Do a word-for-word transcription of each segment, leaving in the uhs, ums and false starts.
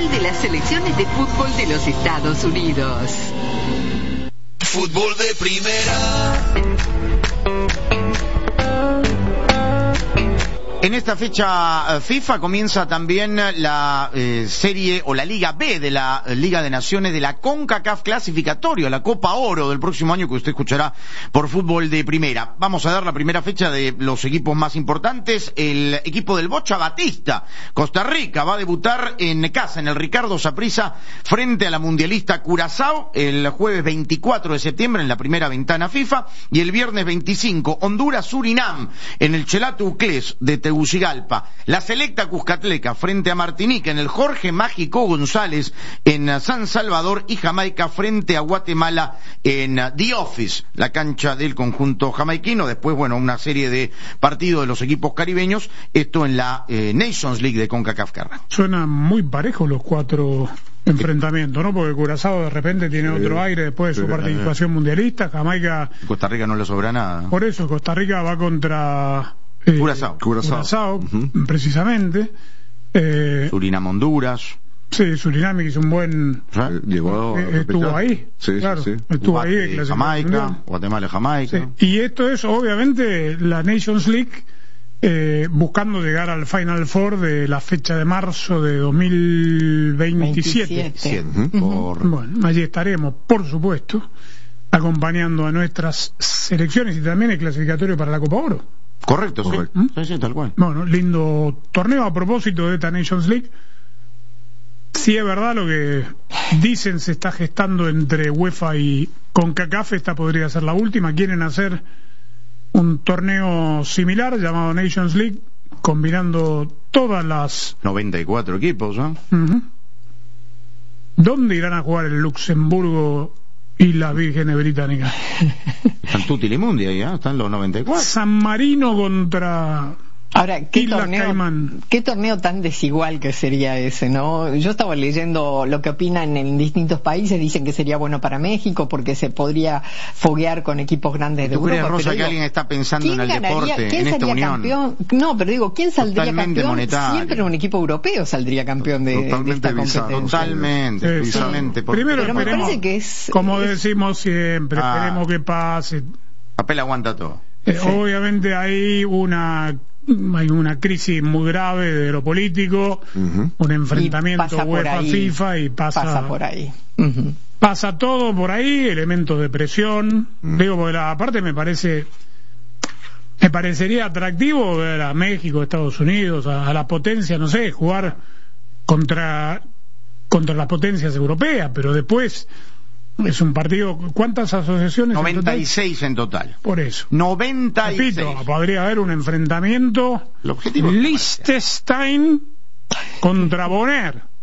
oficial de las selecciones de fútbol de los Estados Unidos. Fútbol de primera. En esta fecha FIFA comienza también la eh, serie o la Liga B de la Liga de Naciones de la CONCACAF clasificatorio, la Copa Oro del próximo año que usted escuchará por Fútbol de Primera. Vamos a dar la primera fecha de los equipos más importantes. El equipo del Bocha Batista, Costa Rica, va a debutar en casa, en el Ricardo Saprissa, frente a la mundialista Curazao, el jueves veinticuatro de septiembre en la primera ventana FIFA, y el viernes veinticinco, Honduras-Surinam, en el Chelato Uclés de Tegucigalpa. La selecta Cuscatleca frente a Martinica en el Jorge Mágico González en San Salvador, y Jamaica frente a Guatemala en The Office, la cancha del conjunto jamaiquino. Después, bueno, una serie de partidos de los equipos caribeños, esto en la eh, Nations League de CONCACAF. Carran. Suenan muy parejos los cuatro enfrentamientos, ¿no? Porque Curazao de repente tiene sí, otro aire después de su participación eh, mundialista. Jamaica, Costa Rica no le sobra nada. Por eso Costa Rica va contra Eh, Curazao, Curazao, Curazao uh-huh. precisamente. Eh, Surinam, Honduras. Sí, Surinam hizo un buen. ¿Eh? Llegó eh, estuvo ahí. Sí, claro, sí, sí. Estuvo Guate, ahí. En Jamaica, Guatemala, Jamaica. Sí. Y esto es, obviamente, la Nations League eh, buscando llegar al Final Four de la fecha de marzo de dos mil veintisiete. veintisiete. Uh-huh. Por... Bueno, allí estaremos, por supuesto, acompañando a nuestras selecciones y también el clasificatorio para la Copa Oro. Correcto, Correcto. Sí. Sí, sí, tal cual. Bueno, lindo torneo. A propósito de esta Nations League, si es verdad lo que dicen se está gestando entre UEFA y CONCACAF, esta podría ser la última. Quieren hacer un torneo similar llamado Nations League, combinando todas las noventa y cuatro equipos, ¿no? Uh-huh. ¿Dónde irán a jugar el Luxemburgo y las Vírgenes Británicas? Están tutti li mundi ahí, ¿eh? Están los noventa y cuatro. San Marino contra... Ahora, ¿qué Islas torneo, Caimán. qué torneo tan desigual que sería ese, ¿no? Yo estaba leyendo lo que opinan en distintos países, dicen que sería bueno para México porque se podría foguear con equipos grandes de ¿Tú crees, Europa. Rosa, pero que digo, alguien está pensando en el ganaría, deporte, ¿quién en esta sería unión? Campeón? No, pero digo, ¿quién saldría Totalmente campeón? monetario. Siempre un equipo europeo saldría campeón de, de esta bizarro. competencia. Totalmente, Sí, bizarramente. sí. Por... Primero Pero me esperemos, parece que es... como es... decimos siempre, Ah. esperemos que pase. Papel aguanta todo. Eh, Sí. Obviamente hay una hay una crisis muy grave de lo político, Uh-huh. un enfrentamiento Y pasa por ahí. UEFA-FIFA y pasa, Pasa por ahí. Uh-huh. pasa todo por ahí, elementos de presión. Mm. Digo, porque la, aparte me parece me parecería atractivo ver a México, Estados Unidos, a, a la potencia, no sé, jugar contra contra las potencias europeas, pero después es un partido. ¿Cuántas asociaciones noventa y en seis en total. Por eso. noventa y seis. Repito, podría haber un enfrentamiento El objetivo es Liechtenstein contra Bonner.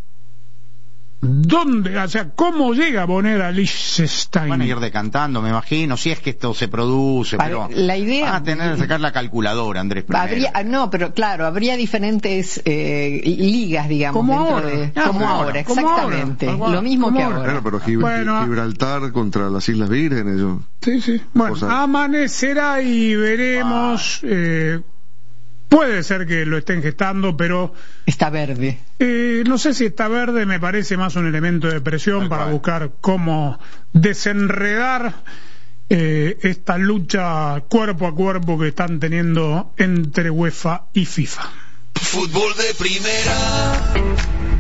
¿Dónde? O sea, ¿cómo llega Bonner a Liechtenstein? Van a ir decantando, me imagino, si es que esto se produce, Vale, pero la idea- van a tener que sacar la calculadora, Andrés, primero. Habría, no, pero claro, habría diferentes eh, ligas, digamos, Como dentro ahora. de, Ah, como como ahora, ahora, como exactamente, ahora. lo mismo Como que ahora. ahora. Claro, pero Gib- Bueno. Gibraltar contra las Islas Vírgenes. Yo... Sí, sí. Bueno, O sea- amanecerá y veremos. Eh, puede ser que lo estén gestando, pero Está verde. eh, no sé si está verde, me parece más un elemento de presión Tal para cual. buscar cómo desenredar eh, esta lucha cuerpo a cuerpo que están teniendo entre UEFA y FIFA. Fútbol de primera.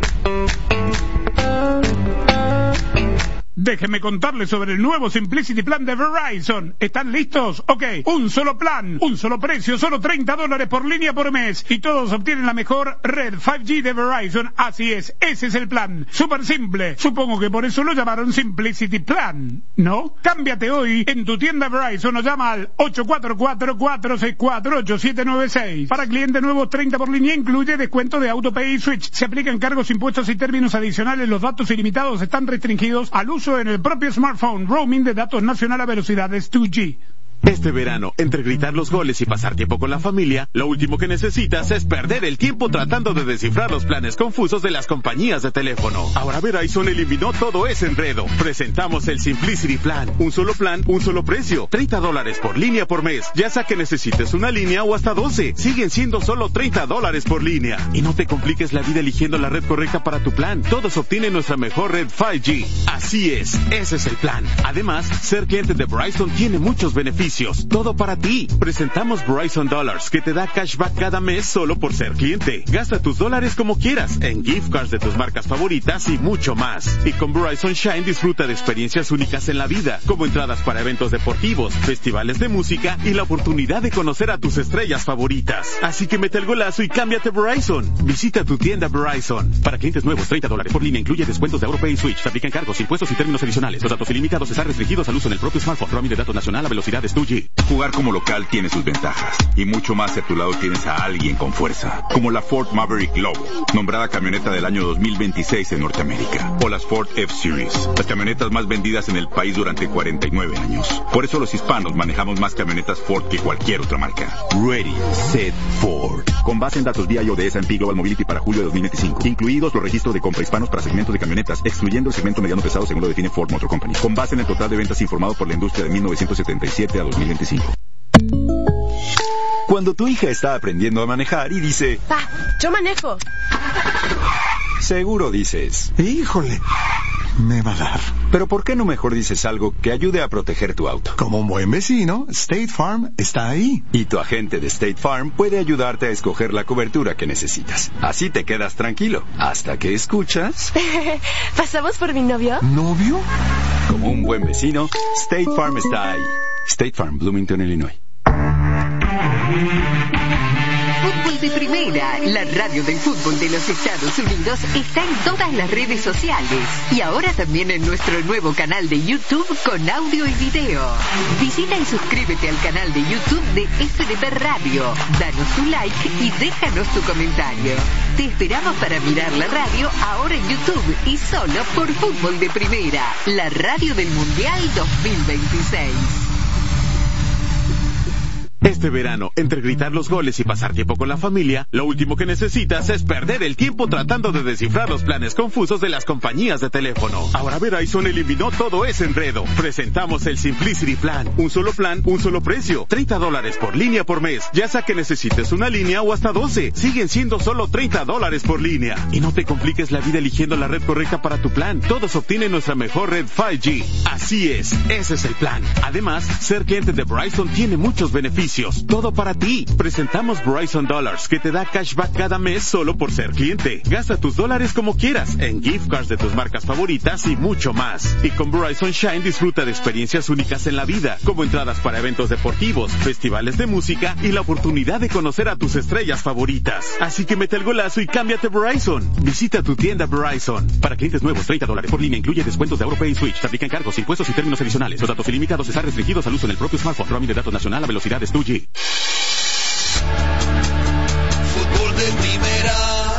Déjenme contarles sobre el nuevo Simplicity Plan de Verizon. ¿Están listos? Ok, un solo plan, un solo precio, solo treinta dólares por línea por mes. Y todos obtienen la mejor red cinco G de Verizon. Así es, ese es el plan. Súper simple. Supongo que por eso lo llamaron Simplicity Plan, ¿no? Cámbiate hoy en tu tienda Verizon o llama al ocho cuatro cuatro, cuatro seis cuatro, ocho siete nueve seis. Para clientes nuevos, treinta por línea, incluye descuento de AutoPay y Switch. Se aplican cargos, impuestos y términos adicionales. Los datos ilimitados están restringidos al uso en el propio smartphone. Roaming de datos nacional a velocidades dos G. Este verano, entre gritar los goles y pasar tiempo con la familia, lo último que necesitas es perder el tiempo tratando de descifrar los planes confusos de las compañías de teléfono. Ahora Verizon eliminó todo ese enredo. Presentamos el Simplicity Plan. Un solo plan, un solo precio. treinta dólares por línea por mes. Ya sea que necesites una línea o hasta doce. Siguen siendo solo treinta dólares por línea. Y no te compliques la vida eligiendo la red correcta para tu plan. Todos obtienen nuestra mejor red cinco G. Así es, ese es el plan. Además, ser cliente de Verizon tiene muchos beneficios. Todo para ti. Presentamos Verizon Dollars, que te da cashback cada mes solo por ser cliente. Gasta tus dólares como quieras, en gift cards de tus marcas favoritas y mucho más. Y con Verizon Shine disfruta de experiencias únicas en la vida, como entradas para eventos deportivos, festivales de música y la oportunidad de conocer a tus estrellas favoritas. Así que mete el golazo y cámbiate Verizon. Visita tu tienda Verizon. Para clientes nuevos, treinta dólares por línea, incluye descuentos de AuroPay y Switch. Se aplican cargos, impuestos y términos adicionales. Los datos ilimitados están restringidos al uso en el propio smartphone. Roaming de datos nacional a velocidades dos G. Jugar como local tiene sus ventajas, y mucho más si a tu lado tienes a alguien con fuerza, como la Ford Maverick Lobo, nombrada camioneta del año dos mil veintiséis en Norteamérica, o las Ford F-Series, las camionetas más vendidas en el país durante cuarenta y nueve años. Por eso los hispanos manejamos más camionetas Ford que cualquier otra marca. Ready, Set, Ford. Con base en datos V I O de S and P Global Mobility para julio de dos mil veinticinco, incluidos los registros de compra hispanos para segmentos de camionetas, excluyendo el segmento mediano pesado según lo define Ford Motor Company. Con base en el total de ventas informado por la industria de mil novecientos setenta y siete a dos mil veinticinco. Cuando tu hija está aprendiendo a manejar y dice, Pa, yo manejo. Seguro dices, híjole, me va a dar. Pero ¿por qué no mejor dices algo que ayude a proteger tu auto? Como un buen vecino, State Farm está ahí. Y tu agente de State Farm puede ayudarte a escoger la cobertura que necesitas. Así te quedas tranquilo, hasta que escuchas... ¿Pasamos por mi novio? ¿Novio? Como un buen vecino, State Farm está ahí. State Farm, Bloomington, Illinois. Fútbol de Primera, la radio del fútbol de los Estados Unidos, está en todas las redes sociales y ahora también en nuestro nuevo canal de YouTube con audio y video. Visita y suscríbete al canal de YouTube de F D P Radio, danos tu like y déjanos tu comentario. Te esperamos para mirar la radio ahora en YouTube y solo por Fútbol de Primera, la radio del Mundial dos mil veintiséis. Este verano, entre gritar los goles y pasar tiempo con la familia, lo último que necesitas es perder el tiempo tratando de descifrar los planes confusos de las compañías de teléfono. Ahora Verizon eliminó todo ese enredo. Presentamos el Simplicity Plan. Un solo plan, un solo precio. treinta dólares por línea por mes. Ya sea que necesites una línea o hasta doce. Siguen siendo solo treinta dólares por línea. Y no te compliques la vida eligiendo la red correcta para tu plan. Todos obtienen nuestra mejor red cinco G. Así es, ese es el plan. Además, ser cliente de Verizon tiene muchos beneficios. Todo para ti. Presentamos Verizon Dollars, que te da cashback cada mes solo por ser cliente. Gasta tus dólares como quieras, en gift cards de tus marcas favoritas y mucho más. Y con Verizon Shine disfruta de experiencias únicas en la vida, como entradas para eventos deportivos, festivales de música y la oportunidad de conocer a tus estrellas favoritas. Así que mete el golazo y cámbiate Verizon. Visita tu tienda Verizon. Para clientes nuevos, treinta dólares por línea, incluye descuentos de AuroPay y Switch. Se aplican cargos, impuestos y términos adicionales. Los datos ilimitados están restringidos al uso en el propio smartphone. Roaming de datos nacional a velocidades dos G. Fútbol de Primera.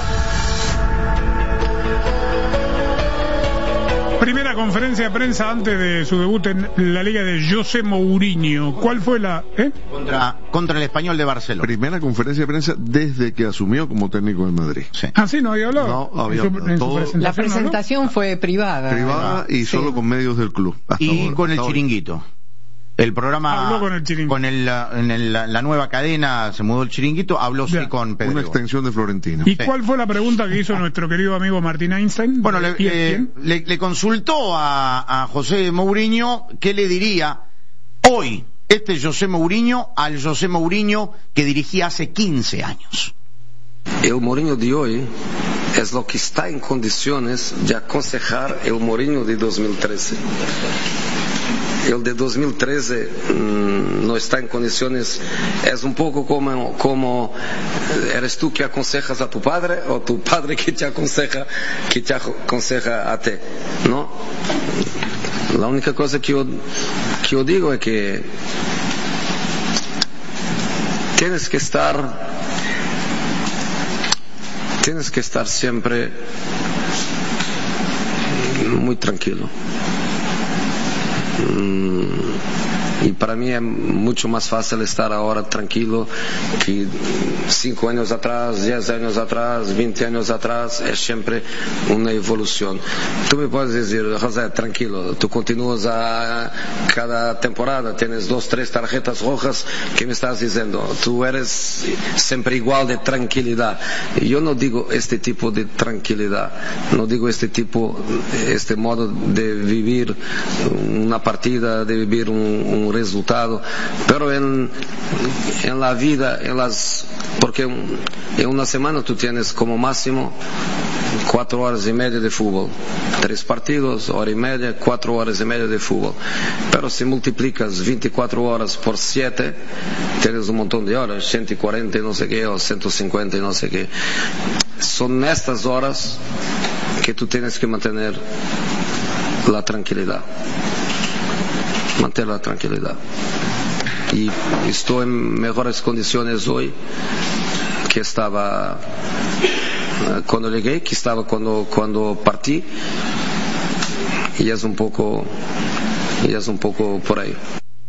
Primera conferencia de prensa antes de su debut en la liga de José Mourinho. ¿Cuál fue la...? ¿Eh? Contra, contra el Español de Barcelona. Primera conferencia de prensa desde que asumió como técnico del Madrid. Sí. Ah, sí, no había hablado. No, había en su, en su todo- presentación, La presentación ¿no? fue privada. Privada y Sí. solo con medios del club. Hasta Y ahora, con el hasta ahora. chiringuito. El programa Habló con el chiringuito. con el, en el- la nueva cadena se mudó el chiringuito, habló sí Ya. con Pedro. Una extensión de Florentino. ¿Y Sí. cuál fue la pregunta que hizo nuestro querido amigo Martín Einstein? Bueno, le, ¿Y el eh, quién? le- le consultó a, a José Mourinho qué le diría hoy este José Mourinho al José Mourinho que dirigía hace quince años. El Mourinho de hoy es lo que está en condiciones de aconsejar el Mourinho de dos mil trece. El de dos mil trece mmm, no está en condiciones, es un poco como, como eres tú que aconsejas a tu padre o tu padre que te aconseja, que te aconseja a ti, ¿no? La única cosa que yo, que yo digo es que tienes que estar tienes que estar siempre muy tranquilo. Y para mí es mucho más fácil estar ahora tranquilo que cinco años atrás, diez años atrás, veinte años atrás. Es siempre una evolución. Tú me puedes decir, José, tranquilo, tú continúas a cada temporada, tienes dos, tres tarjetas rojas. ¿Qué me estás diciendo? Tú eres siempre igual de tranquilidad. Yo no digo este tipo de tranquilidad, no digo este tipo, este modo de vivir una partida, de vivir un, un resultado, pero en, en la vida, en las, porque en una semana tú tienes como máximo cuatro horas y media de fútbol, tres partidos, hora y media, cuatro horas y media de fútbol, pero si multiplicas veinticuatro horas por siete, tienes un montón de horas, ciento cuarenta y no sé qué, o ciento cincuenta y no sé qué. Son estas horas que tú tienes que mantener la tranquilidad, mantener la tranquilidad. Y estoy en mejores condiciones hoy que estaba cuando llegué, que estaba cuando cuando partí, y es un poco, y es un poco por ahí.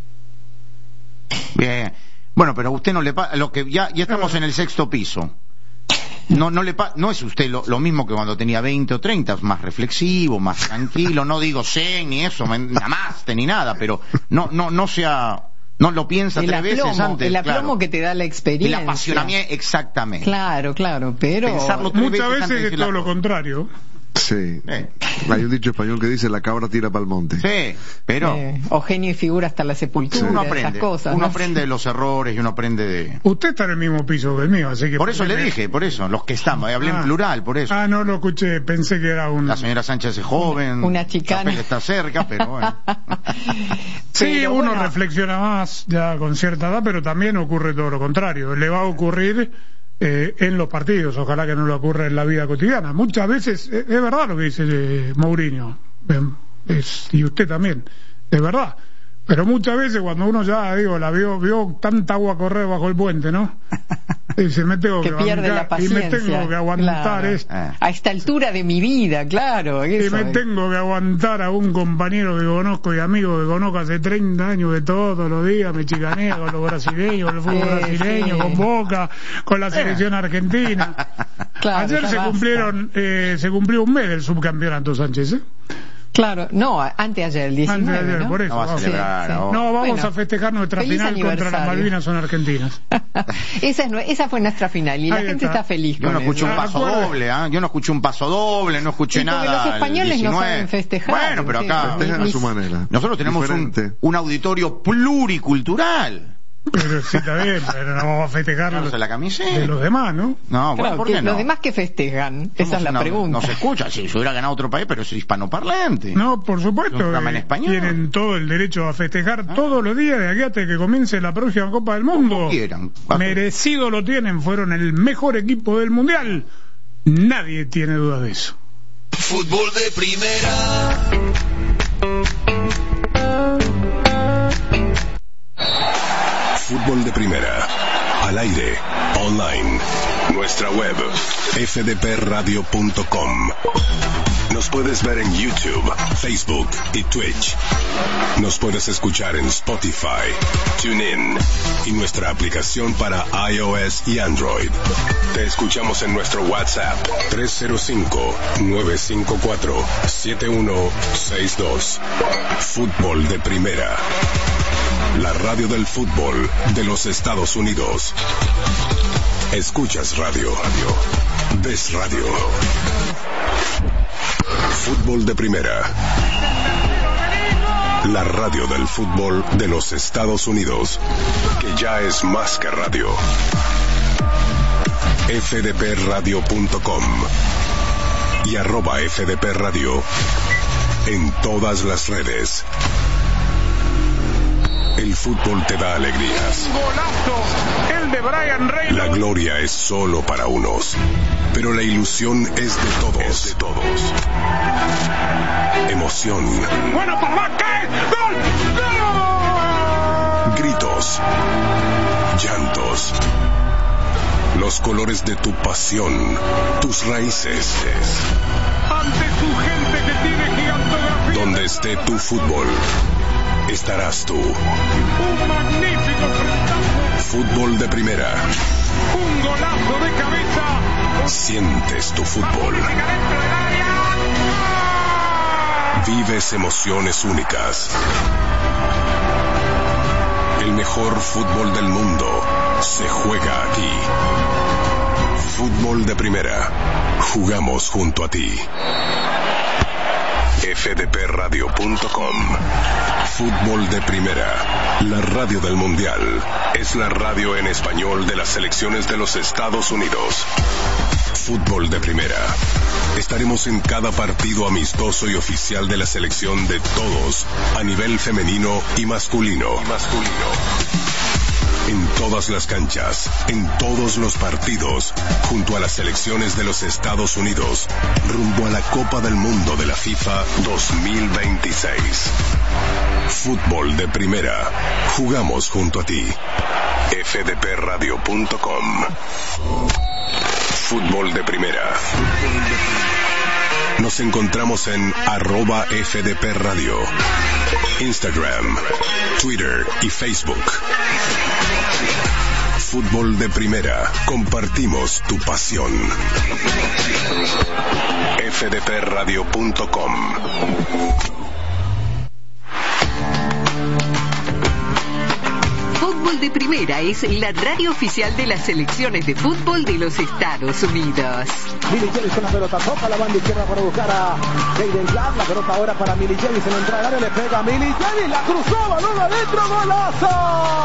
Bien, bueno, pero a usted no le pasa, lo que ya ya estamos en el sexto piso. No, no le pa no es usted lo, lo mismo que cuando tenía veinte o treinta, más reflexivo, más tranquilo, no digo zen ni eso, nada más, ni nada, pero no, no, no sea, no lo piensa el tres aplomo, veces antes. El aplomo claro, que te da la experiencia. el apasionamiento, exactamente. Claro, claro, pero muchas veces, veces es todo lo contrario. Sí. Eh. Hay un dicho español que dice la cabra tira pa'l monte. Sí, pero... Eh, o genio y figura hasta la sepultura, uno aprende, esas cosas. uno ¿no? aprende de los errores y uno aprende de... Usted está en el mismo piso que el mío, así que... Por eso le dije, por eso, los que estamos, hablé ah, en plural, por eso. Ah, no lo escuché, pensé que era un... La señora Sánchez es joven, una chicana. está cerca, pero bueno. Sí, pero uno bueno. reflexiona más ya con cierta edad, pero también ocurre todo lo contrario. Le va a ocurrir... Eh, en los partidos, ojalá que no le ocurra en la vida cotidiana. Muchas veces, eh, es verdad lo que dice eh, Mourinho, eh, es, y usted también, es verdad, pero muchas veces cuando uno ya, digo, la vio, vio tanta agua correr bajo el puente, ¿no? Y se me tengo que, que pierde bancar, la paciencia, y me tengo que aguantar claro. esto. A esta altura de mi vida, claro. Eso y me es. tengo que aguantar a un compañero que conozco y amigo que conozco hace treinta años, que todos los días me chicanea con los brasileños, con el fútbol eh, brasileño, sí. con Boca, con la selección argentina. Claro, Ayer se basta. cumplieron, eh, se cumplió un mes del subcampeonato, Sánchez, ¿eh? Claro, no, anteayer, el diecinueve, Antes de ayer, ¿no? por eso. No, va a vamos. celebrar, Sí, sí. no. No, vamos Bueno, a festejar nuestra feliz final contra las aniversario. Malvinas, son argentinas. esa, es, nue- esa fue nuestra final y la Ahí gente está. está feliz Yo con no escuché eso. un paso Acuerde. doble, ¿eh? Yo no escuché un paso doble, no escuché Sí, porque nada. los españoles el no diecinueve. saben festejar. Bueno, pero sí, acá Festejan a mis- su manera. nosotros tenemos un, Diferente. un auditorio pluricultural. Pero sí, está bien, pero no vamos a festejar Vamos los, a la camiseta. de los demás, ¿no? No, bueno, Claro, ¿por que qué no? los demás que festejan, esa Somos es la una- pregunta. No se escucha, si se hubiera ganado otro país, pero es hispanoparlante. No, por Es supuesto. un programa en eh, español. tienen todo el derecho a festejar todos los días de aquí hasta que comience la próxima Copa del Mundo. Como quieran. Merecido lo tienen, fueron el mejor equipo del Mundial. Nadie tiene duda de eso. Fútbol de primera. Fútbol de primera. Al aire. Online. Nuestra web. f d p radio punto com. Nos puedes ver en YouTube, Facebook y Twitch. Nos puedes escuchar en Spotify, TuneIn y nuestra aplicación para iOS y Android. Te escuchamos en nuestro WhatsApp tres cero cinco, nueve cinco cuatro, siete uno seis dos. Fútbol de primera. La radio del fútbol de los Estados Unidos. Escuchas radio. Ves radio. Fútbol de primera. La radio del fútbol de los Estados Unidos, que ya es más que radio. f d p radio punto com y arroba F D P Radio en todas las redes. El fútbol te da alegrías. Golazo, el de Brian Reynolds. La gloria es solo para unos, pero la ilusión es de todos. Es de todos. Emoción. Bueno, papá, ¿qué? ¡Gol! ¡Gol! Gritos. Llantos. Los colores de tu pasión, tus raíces. Ante tu gente que tiene gigantografía. Donde esté tu fútbol, estarás tú. Un magnífico frentazo. Fútbol de primera. Un golazo de cabeza. Sientes tu fútbol. Vives emociones únicas. El mejor fútbol del mundo se juega aquí. Fútbol de primera. Jugamos junto a ti. F D P radio punto com. Fútbol de primera. La radio del mundial. Es la radio en español de las selecciones de los Estados Unidos. Fútbol de primera. Estaremos en cada partido amistoso y oficial de la selección de todos, a nivel femenino y masculino. Y masculino. En todas las canchas, en todos los partidos, junto a las selecciones de los Estados Unidos, rumbo a la Copa del Mundo de la FIFA dos mil veintiséis. Fútbol de primera. Jugamos junto a ti. F D P radio punto com. Fútbol de primera. Nos encontramos en arroba F D P Radio, Instagram, Twitter y Facebook. Fútbol de primera. Compartimos tu pasión. F D P radio punto com. Fútbol de Primera es la radio oficial de las selecciones de fútbol de los Estados Unidos. Milicevic con la pelota, toca la banda izquierda para buscar a Jaden Clark. La pelota ahora para Milicevic, se lo entra al área, le pega a Milicevic, la cruzó, balón adentro, golazo.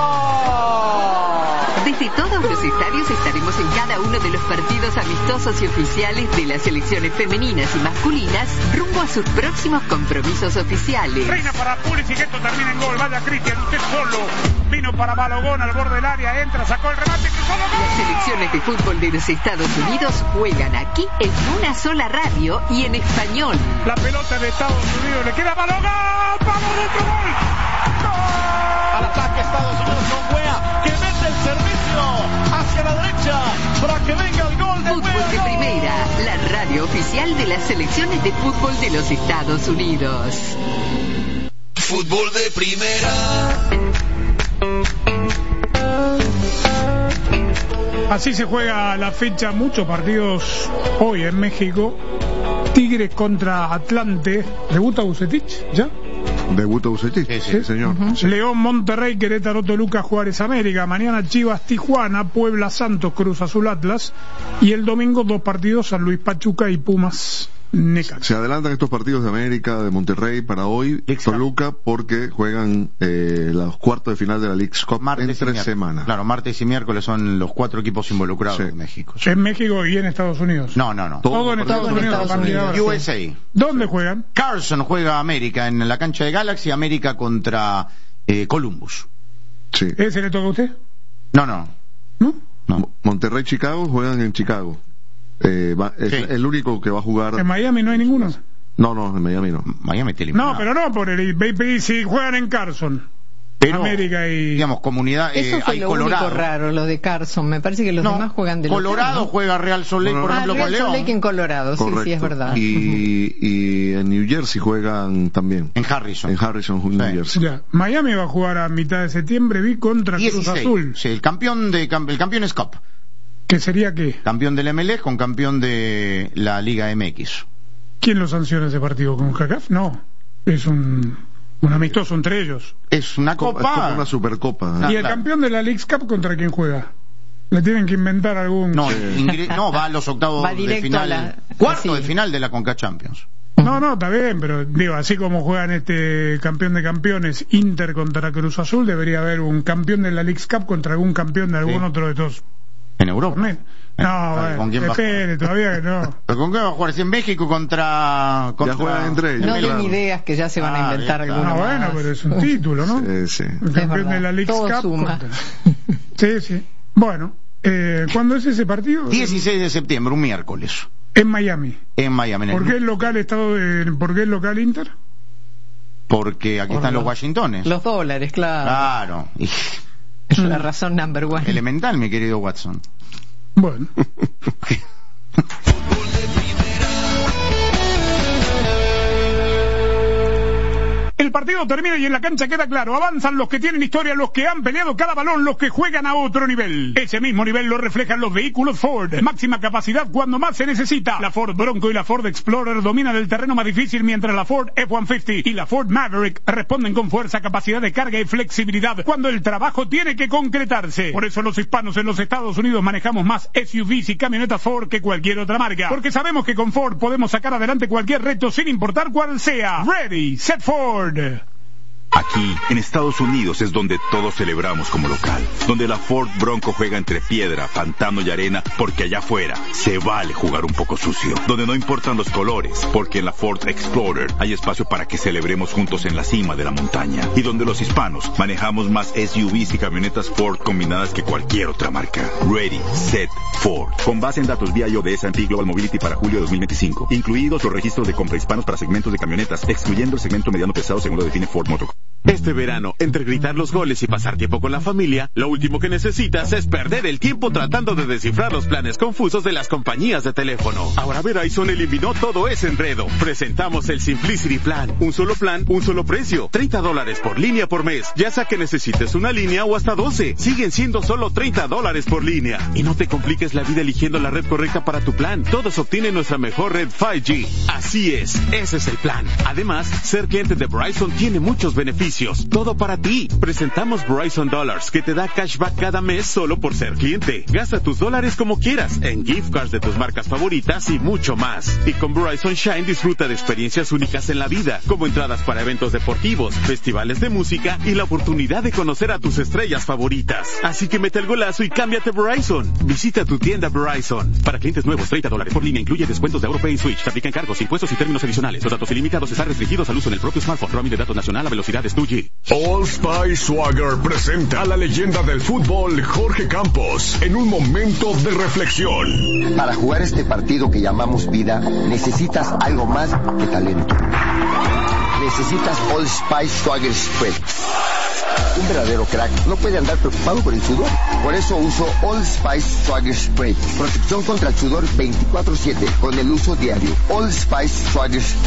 Desde todos los estadios estaremos en cada uno de los partidos amistosos y oficiales de las selecciones femeninas y masculinas rumbo a sus próximos compromisos oficiales. Reina para Pulisic, esto termina en gol. Vaya Cristian, usted solo. Vino para Balogón al borde del área, entra, sacó el remate, cruzó la gol. Las selecciones de fútbol de los Estados Unidos juegan aquí en una sola radio y en español. La pelota de Estados Unidos le queda a Balogón. ¡Vamos, otro gol! Al ataque Estados Unidos con Wea, que mete el servicio hacia la derecha para que venga el gol de Fútbol Wea. de Primera, la radio oficial de las selecciones de fútbol de los Estados Unidos. Fútbol de Primera. Así se juega la fecha, muchos partidos hoy en México. Tigres contra Atlante. ¿Debuta Vucetich ya? Debuta Vucetich, sí, sí, señor. Uh-huh. Sí. León, Monterrey, Querétaro, Toluca, Juárez, América. Mañana Chivas, Tijuana, Puebla, Santos, Cruz Azul, Atlas. Y el domingo dos partidos, San Luis, Pachuca y Pumas, Necaxa. Se adelantan estos partidos de América, de Monterrey para hoy, Toluca, porque juegan eh, los cuartos de final de la Leagues Cup en tres semanas. Claro, martes y miércoles son los cuatro equipos involucrados sí. en México. Sí. En México y en Estados Unidos. No, no, no. Todo, Todo en Estados Unidos. Estados Unidos. U S A. ¿Dónde juegan? Carson juega América en la cancha de Galaxy, América contra eh, Columbus. Sí. ¿Ese le toca a usted? No, no. ¿No? No. Monterrey, Chicago juegan en Chicago. Eh, va, es sí. el único que va a jugar. ¿En Miami no hay ninguno? No, no, en Miami no. Miami te eliminado. No, pero no por el B P I, si juegan en Carson. Pero, América y... digamos, comunidad... Eso eh, fue hay lo Colorado. único raro, lo de Carson. Me parece que los no, demás juegan de Colorado local, ¿no? juega Real Salt Lake, no, no, por ejemplo, ah, con Real Salt León. Lake en Colorado, Correcto. sí, sí, es verdad. Y, y en New Jersey juegan también. En Harrison. En Harrison, sí. New Jersey. Ya. Miami va a jugar a mitad de septiembre, vi contra dieciséis. Cruz Azul. Sí, el campeón de el Campeones Cup. ¿Qué sería qué? Campeón del M L S con campeón de la Liga M X. ¿Quién lo sanciona ese partido? ¿Con CACAF? No. Es un... Un amistoso entre ellos. Es una copa. Es como una supercopa. ¿Y el claro. campeón de la Leagues Cup contra quién juega? ¿Le tienen que inventar algún...? No, ingre... no va a los octavos va de final. La... Cuarto sí. de final de la Conca Champions. No, no, está bien, pero digo, así como juegan este campeón de campeones Inter contra Cruz Azul, debería haber un campeón de la Leagues Cup contra algún campeón de algún sí. otro de estos. ¿En Europa? No, bueno, ¿con quién espere, va? todavía que no. ¿Pero con qué va a jugar? Si en México contra... contra... Ya juegan entre ellos. No den claro. ideas que ya se van ah, a inventar bien, alguna No, más. bueno, pero es un título, ¿no? Sí, sí. El campeón de la Leagues Todo Cup. suma. Contra... Sí, sí. Bueno, eh, ¿cuándo es ese partido? dieciséis de septiembre, un miércoles. En Miami. En Miami. En ¿Por el... qué el local estado de... ¿Por qué el local Inter? Porque aquí Por están los, los Washingtones. Los dólares, claro. Claro. Es la razón number one. Elemental, mi querido Watson. Bueno. El partido partido termina y en la cancha queda claro, avanzan los que tienen historia, los que han peleado cada balón, los que juegan a otro nivel. Ese mismo nivel lo reflejan los vehículos Ford. Máxima capacidad cuando más se necesita. La Ford Bronco y la Ford Explorer dominan el terreno más difícil, mientras la Ford F ciento cincuenta y la Ford Maverick responden con fuerza, capacidad de carga y flexibilidad cuando el trabajo tiene que concretarse. Por eso los hispanos en los Estados Unidos manejamos más S U Vs y camionetas Ford que cualquier otra marca, porque sabemos que con Ford podemos sacar adelante cualquier reto sin importar cuál sea. Ready, set Ford. Aquí, en Estados Unidos, es donde todos celebramos como local. Donde la Ford Bronco juega entre piedra, pantano y arena, porque allá afuera se vale jugar un poco sucio. Donde no importan los colores, porque en la Ford Explorer hay espacio para que celebremos juntos en la cima de la montaña. Y donde los hispanos manejamos más S U Vs y camionetas Ford combinadas que cualquier otra marca. Ready, set, Ford. Con base en datos V I O de S and P Global Mobility para julio de dos mil veinticinco. Incluidos los registros de compra hispanos para segmentos de camionetas, excluyendo el segmento mediano pesado según lo define Ford Motor. Este verano, entre gritar los goles y pasar tiempo con la familia, lo último que necesitas es perder el tiempo tratando de descifrar los planes confusos de las compañías de teléfono. Ahora Verizon eliminó todo ese enredo. Presentamos el Simplicity Plan. Un solo plan, un solo precio. treinta dólares por línea por mes. Ya sea que necesites una línea o hasta doce. Siguen siendo solo treinta dólares por línea. Y no te compliques la vida eligiendo la red correcta para tu plan. Todos obtienen nuestra mejor red cinco G. Así es, ese es el plan. Además, ser cliente de Verizon tiene muchos beneficios. Todo para ti. Presentamos Verizon Dollars, que te da cashback cada mes solo por ser cliente. Gasta tus dólares como quieras, en gift cards de tus marcas favoritas y mucho más. Y con Verizon Shine disfruta de experiencias únicas en la vida, como entradas para eventos deportivos, festivales de música y la oportunidad de conocer a tus estrellas favoritas. Así que mete el golazo y cámbiate a Verizon. Visita tu tienda Verizon. Para clientes nuevos, treinta dólares por línea incluye descuentos de AutoPay y Switch. Se aplican cargos, impuestos y términos adicionales. Los datos ilimitados están restringidos al uso en el propio smartphone. Roaming de datos nacional a velocidades dos G. Old Spice Swagger presenta a la leyenda del fútbol Jorge Campos en un momento de reflexión. Para jugar este partido que llamamos vida, necesitas algo más que talento. Necesitas Old Spice Swagger Spread. Un verdadero crack no puede andar preocupado por el sudor. Por eso uso Old Spice Swagger Spray. Protección contra el sudor veinticuatro siete con el uso diario. Old Spice Swagger Spray.